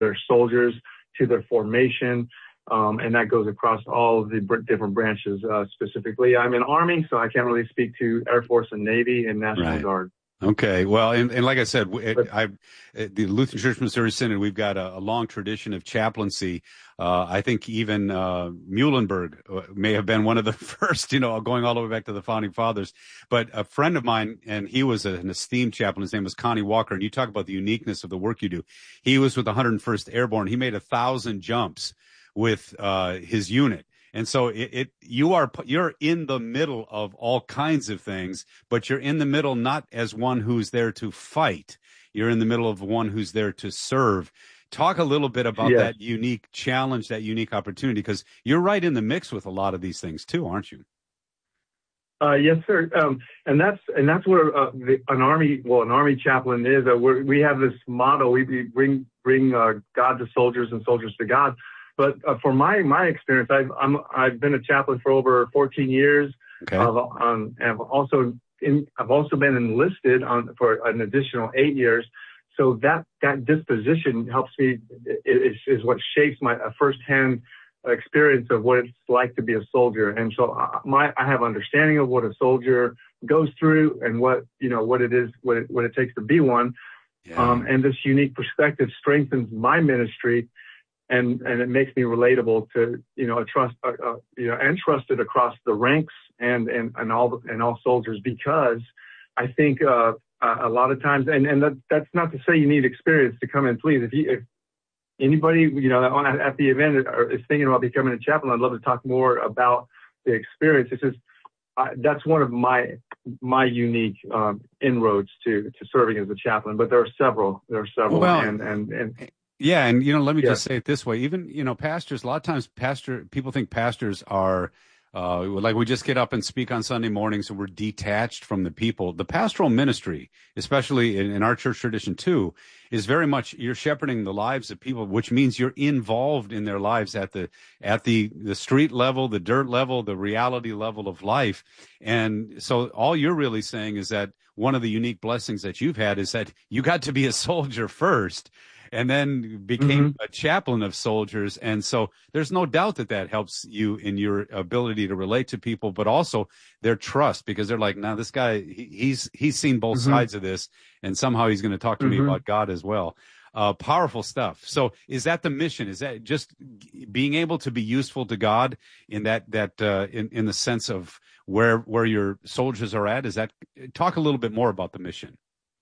their soldiers to their formation. And that goes across all of the different branches. Specifically, I'm in Army, so I can't really speak to Air Force and Navy and National Guard. Okay. Well, and like I said, the Lutheran Church Missouri Synod, we've got a long tradition of chaplaincy. I think even Muhlenberg may have been one of the first, going all the way back to the founding fathers. But a friend of mine, and he was an esteemed chaplain, his name was Connie Walker, and you talk about the uniqueness of the work you do. He was with the 101st Airborne. He made 1,000 jumps with his unit. And so you're in the middle of all kinds of things, but you're in the middle not as one who's there to fight. You're in the middle of one who's there to serve. Talk a little bit about that unique challenge, that unique opportunity, because you're right in the mix with a lot of these things too, aren't you? Yes, sir. And that's where an army chaplain is. We have this motto: we bring God to soldiers and soldiers to God. But for my experience, I've been a chaplain for over 14 years. Okay. I've also been enlisted for an additional 8 years. So that disposition helps me, is what shapes my firsthand experience of what it's like to be a soldier. And so I have understanding of what a soldier goes through and what it is, what it takes to be one. Yeah. And this unique perspective strengthens my ministry. And it makes me relatable to, and trusted across the ranks and all soldiers, because I think a lot of times, and that's not to say you need experience to come in. Please, if anybody, at the event is thinking about becoming a chaplain, I'd love to talk more about the experience. It's just, that's one of my unique inroads to serving as a chaplain, but there are several. Well, yeah, and let me just say it this way: even pastors. A lot of times, people think pastors are like we just get up and speak on Sunday mornings, and we're detached from the people. The pastoral ministry, especially in our church tradition too, is very much you're shepherding the lives of people, which means you're involved in their lives at the street level, the dirt level, the reality level of life. And so, all you're really saying is that one of the unique blessings that you've had is that you got to be a soldier first, and then became a chaplain of soldiers. And so there's no doubt that helps you in your ability to relate to people, but also their trust, because they're like, now this guy, he's seen both sides of this, and somehow he's going to talk to me about God as well. Powerful stuff. So is that the mission? Is that just being able to be useful to God in in the sense of where your soldiers are at? Talk a little bit more about the mission.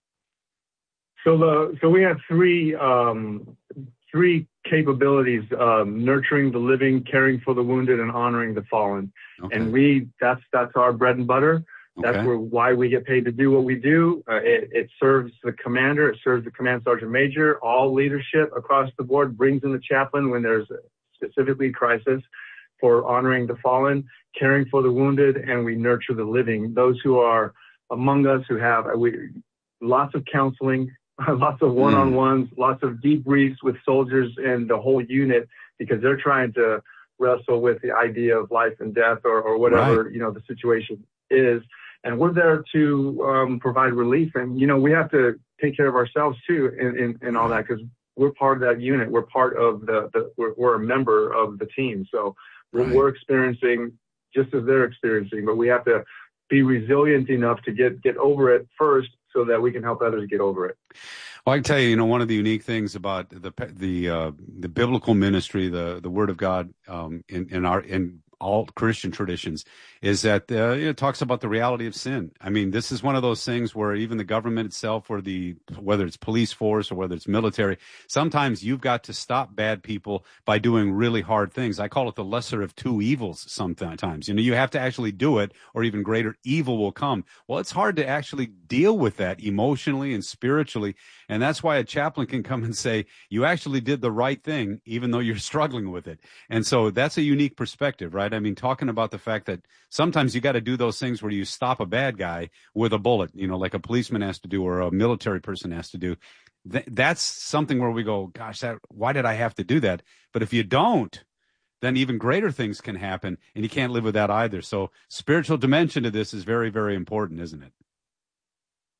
So we have three capabilities: nurturing the living, caring for the wounded, and honoring the fallen. Okay. And that's our bread and butter. Okay. That's why we get paid to do what we do. It serves the commander. It serves the command sergeant major. All leadership across the board brings in the chaplain when there's specifically crisis, for honoring the fallen, caring for the wounded, and we nurture the living. Those who are among us who have lots of counseling, lots of one-on-ones, lots of debriefs with soldiers and the whole unit, because they're trying to wrestle with the idea of life and death or whatever, the situation is. And we're there to provide relief. And, we have to take care of ourselves too in all that, because we're part of that unit. We're part of we're a member of the team. So we're experiencing just as they're experiencing, but we have to be resilient enough to get over it first, so that we can help others get over it. Well, I can tell you, one of the unique things about the biblical ministry, the Word of God, in all Christian traditions, is that it talks about the reality of sin. I mean, this is one of those things where even the government itself, or whether it's police force or whether it's military, sometimes you've got to stop bad people by doing really hard things. I call it the lesser of two evils sometimes. You have to actually do it, or even greater evil will come. Well, it's hard to actually deal with that emotionally and spiritually, and that's why a chaplain can come and say, you actually did the right thing, even though you're struggling with it. And so that's a unique perspective, right? I mean, talking about the fact that sometimes you got to do those things where you stop a bad guy with a bullet, like a policeman has to do, or a military person has to do. That's something where we go, gosh, why did I have to do that? But if you don't, then even greater things can happen, and you can't live with that either. So spiritual dimension to this is very, very important, isn't it?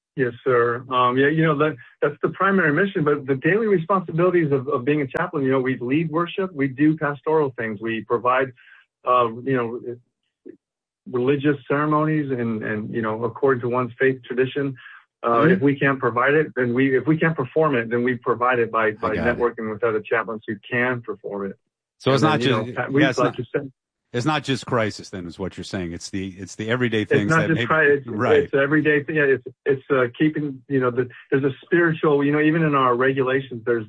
Yes, sir. That's the primary mission, but the daily responsibilities of being a chaplain, we lead worship, we do pastoral things, we provide, religious ceremonies and according to one's faith tradition. If we can't provide it, if we can't perform it, then we provide it by networking with other chaplains who can perform it. So it's not it's not just crisis, then, is what you're saying. It's the everyday things. It's not just crisis. Right. It's everyday thing. It's keeping, there's a spiritual, even in our regulations, there's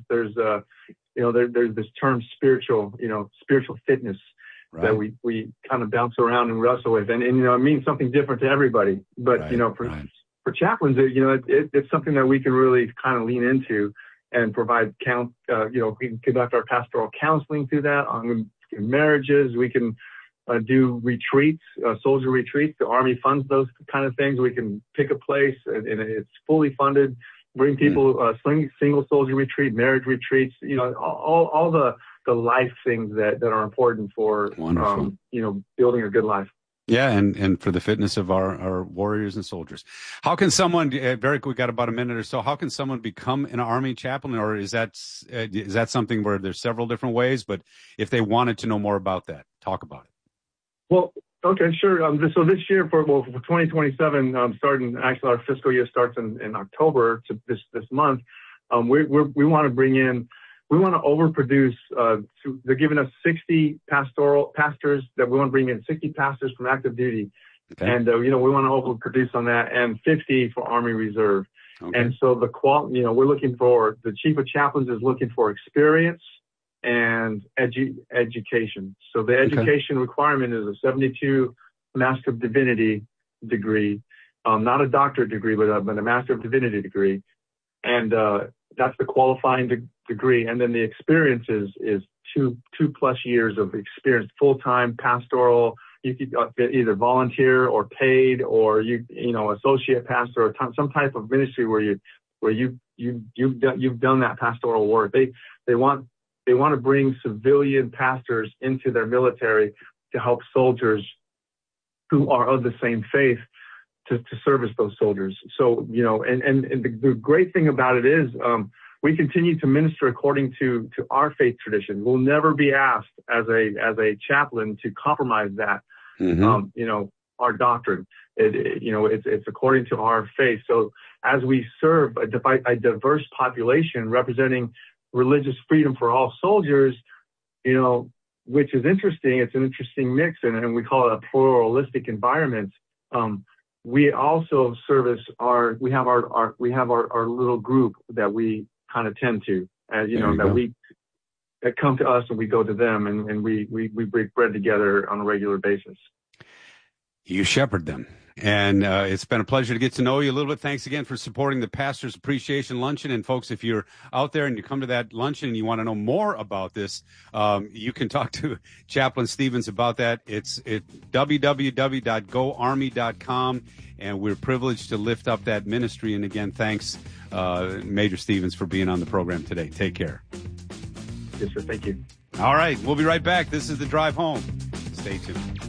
this term spiritual fitness. Right. That we kind of bounce around and wrestle with. And it means something different to everybody. But, for chaplains, it's something that we can really kind of lean into and provide we can conduct our pastoral counseling through that on marriages. We can do retreats, soldier retreats. The Army funds those kind of things. We can pick a place and it's fully funded. Bring people single soldier retreat, marriage retreats. All the life things that are important for building a good life. Yeah, and for the fitness of our warriors and soldiers. How can someone, Derek, we got about a minute or so, how can someone become an Army chaplain, or is that something where there's several different ways, but if they wanted to know more about that, talk about it. Well, okay, sure. So this year for 2027, starting, actually our fiscal year starts in October to this month, we want to bring in, we want to overproduce. They're giving us 60 pastoral pastors that we want to bring in, 60 pastors from active duty. Okay. And, we want to overproduce on that, and 50 for Army Reserve. Okay. And so we're looking for, the Chief of Chaplains is looking for experience and education. So the education requirement is a 72 Master of Divinity degree, not a doctorate degree, but a Master of Divinity degree. And, that's the qualifying degree. And then the experience is two plus years of experience, full-time pastoral. You could either volunteer or paid, or associate pastor, or some type of ministry where you've done that pastoral work. They want to bring civilian pastors into their military to help soldiers who are of the same faith to service those soldiers. So, and the great thing about it is, we continue to minister according to our faith tradition. We'll never be asked as a chaplain to compromise that, our doctrine. It's according to our faith. So as we serve a diverse population representing religious freedom for all soldiers, which is interesting. It's an interesting mix, and we call it a pluralistic environment. We also service we have our little group that we kind of tend to, that come to us and we go to them, and we break bread together on a regular basis. You shepherd them. And it's been a pleasure to get to know you a little bit. Thanks again for supporting the Pastor's Appreciation Luncheon. And folks, if you're out there and you come to that luncheon and you want to know more about this, you can talk to Chaplain Stevens about that. It's www.goarmy.com. And we're privileged to lift up that ministry. And again, thanks, Major Stevens, for being on the program today. Take care. Yes, sir. Thank you. All right. We'll be right back. This is The Drive Home. Stay tuned.